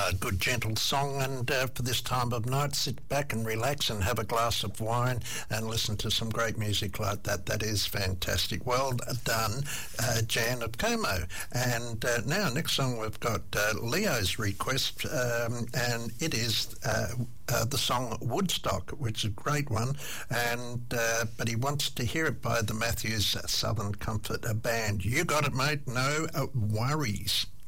a good gentle song, and for this time of night, sit back and relax and have a glass of wine and listen to some great music like that. That is fantastic. Well done, Jan of Como. And now, next song we've got Leo's request, and it is the song Woodstock, which is a great one, and but he wants to hear it by the Matthews Southern Comfort Band. You got it, mate. No worries.